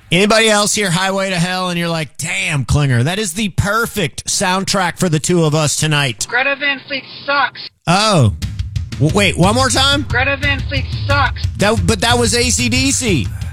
Anybody else hear Highway to Hell and you're like, damn, Klinger, that is the perfect soundtrack for the two of us tonight. Greta Van Fleet sucks. Oh. Wait, one more time? Greta Van Fleet sucks. But that was AC/DC.